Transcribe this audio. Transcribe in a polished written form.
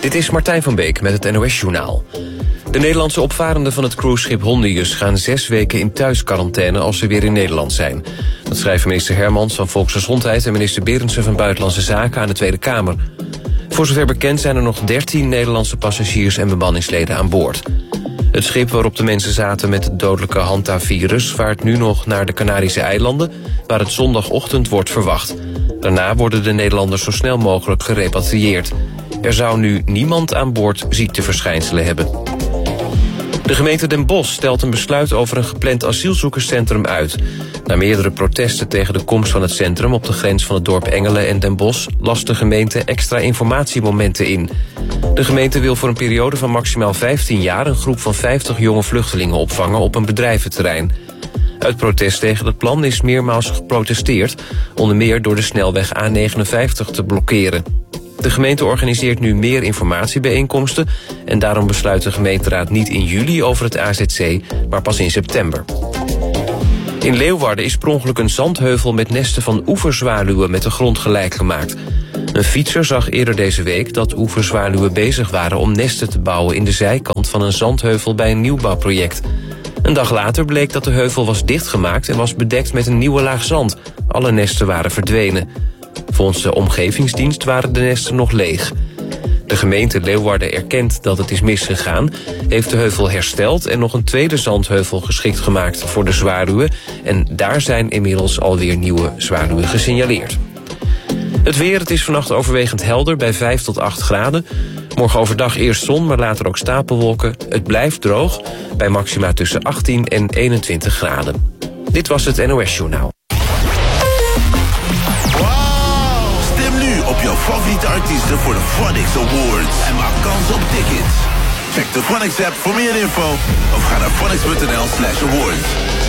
Dit is Martijn van Beek met het NOS-journaal. De Nederlandse opvarenden van het cruiseschip Hondius gaan 6 weken in thuisquarantaine als ze weer in Nederland zijn. Dat schrijven minister Hermans van Volksgezondheid en minister Berendsen van Buitenlandse Zaken aan de Tweede Kamer. Voor zover bekend zijn er nog 13 Nederlandse passagiers en bemanningsleden aan boord. Het schip waarop de mensen zaten met het dodelijke Hanta-virus vaart nu nog naar de Canarische eilanden, waar het zondagochtend wordt verwacht. Daarna worden de Nederlanders zo snel mogelijk gerepatrieerd. Er zou nu niemand aan boord ziekteverschijnselen hebben. De gemeente Den Bosch stelt een besluit over een gepland asielzoekerscentrum uit. Na meerdere protesten tegen de komst van het centrum op de grens van het dorp Engelen en Den Bosch last de gemeente extra informatiemomenten in. De gemeente wil voor een periode van maximaal 15 jaar een groep van 50 jonge vluchtelingen opvangen op een bedrijventerrein. Uit protest tegen het plan is meermaals geprotesteerd, onder meer door de snelweg A59 te blokkeren. De gemeente organiseert nu meer informatiebijeenkomsten en daarom besluit de gemeenteraad niet in juli over het AZC, maar pas in september. In Leeuwarden is per ongeluk een zandheuvel met nesten van oeverzwaluwen met de grond gelijk gemaakt. Een fietser zag eerder deze week dat oeverzwaluwen bezig waren om nesten te bouwen in de zijkant van een zandheuvel bij een nieuwbouwproject. Een dag later bleek dat de heuvel was dichtgemaakt en was bedekt met een nieuwe laag zand. Alle nesten waren verdwenen. Volgens de omgevingsdienst waren de nesten nog leeg. De gemeente Leeuwarden erkent dat het is misgegaan, heeft de heuvel hersteld en nog een tweede zandheuvel geschikt gemaakt voor de zwaluwen. En daar zijn inmiddels alweer nieuwe zwaluwen gesignaleerd. Het weer, het is vannacht overwegend helder bij 5 tot 8 graden. Morgen overdag eerst zon, maar later ook stapelwolken. Het blijft droog, bij maxima tussen 18 en 21 graden. Dit was het NOS-journaal. Stem nu op jouw favoriete artiesten voor de Phonics Awards. En maak kans op tickets. Check de Phonics app voor meer info of ga naar phonics.nl/awards.